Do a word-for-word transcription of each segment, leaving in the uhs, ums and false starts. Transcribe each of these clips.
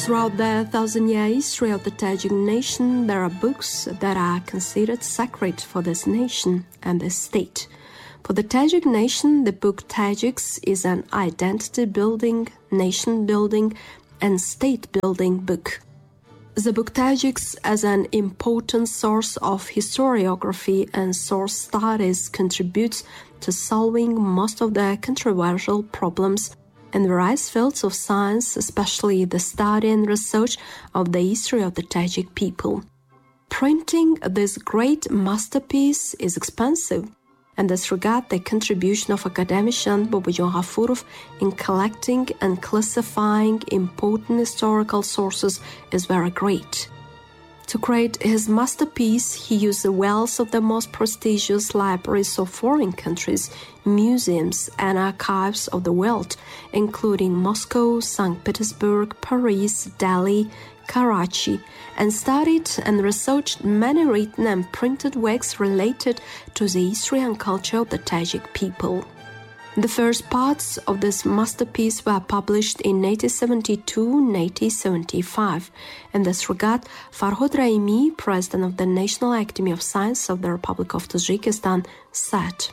Throughout the thousand-year history of the Tajik nation, there are books that are considered sacred for this nation and this state. For the Tajik nation, the book Tajiks is an identity-building, nation-building, and state-building book. The book Tajiks, as an important source of historiography and source studies, contributes to solving most of the controversial problems in various fields of science, especially the study and research of the history of the Tajik people. Printing this great masterpiece is expensive, and as regard the contribution of academician Bobojon Ghafurov in collecting and classifying important historical sources is very great. To create his masterpiece, he used the wealth of the most prestigious libraries of foreign countries, museums, and archives of the world, including Moscow, Saint Petersburg, Paris, Delhi, Karachi, and studied and researched many written and printed works related to the history and culture of the Tajik people. The first parts of this masterpiece were published in eighteen seventy-two and eighteen seventy-five. In this regard, Farhod Raimi, president of the National Academy of Science of the Republic of Tajikistan, said,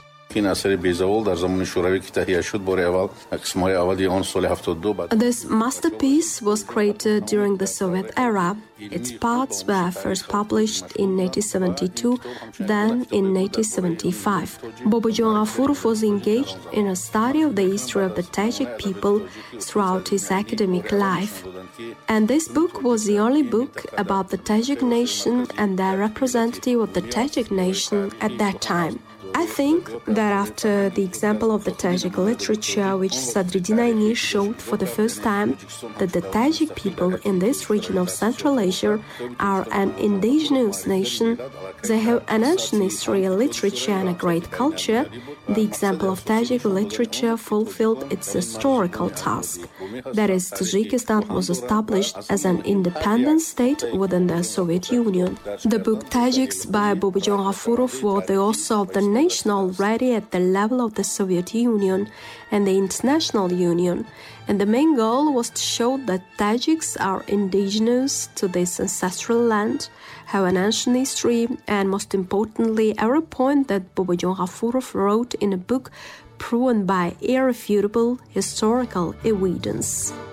"This masterpiece was created during the Soviet era. Its parts were first published in eighteen seventy-two, then in eighteen seventy-five. Bobojon Ghafurov was engaged in a study of the history of the Tajik people throughout his academic life. And this book was the only book about the Tajik nation and the representative of the Tajik nation at that time. I think that after the example of the Tajik literature, which Sadruddin Aini showed for the first time, that the Tajik people in this region of Central Asia are an indigenous nation, they have an ancient history, literature, and a great culture, the example of Tajik literature fulfilled its historical task. That is, Tajikistan was established as an independent state within the Soviet Union. The book Tajiks by Bobojon Ghafurov was the author of the nation already at the level of the Soviet Union and the International Union, and the main goal was to show that Tajiks are indigenous to this ancestral land, have an ancient history, and most importantly, every point that Bobojon Ghafurov wrote in a book proven by irrefutable historical evidence.